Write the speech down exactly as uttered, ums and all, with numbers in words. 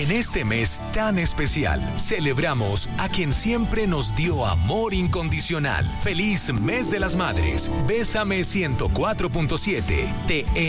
En este mes tan especial, celebramos a quien siempre nos dio amor incondicional. Feliz Mes de las Madres. Bésame ciento cuatro punto siete. Te